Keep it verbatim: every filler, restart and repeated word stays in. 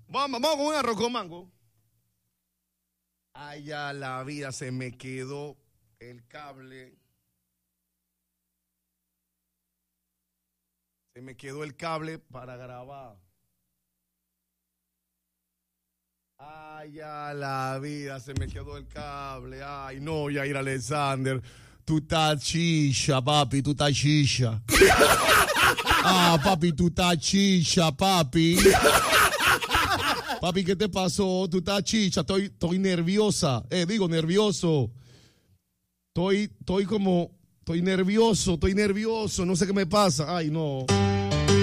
Vamos, vamos con un arroz con mango. Ay, ya la vida, se me quedó el cable. Se me quedó el cable para grabar. Ay, ya la vida, se me quedó el cable. Ay, no, Yair Alexander. Tú estás chicha, papi, tú estás chicha. Ah, papi, tú estás chicha, papi. Papi, ¿qué te pasó? Tú estás chicha, estoy, estoy nerviosa. Eh, digo, nervioso. Estoy, estoy como, estoy nervioso, estoy nervioso, no sé qué me pasa. Ay, no.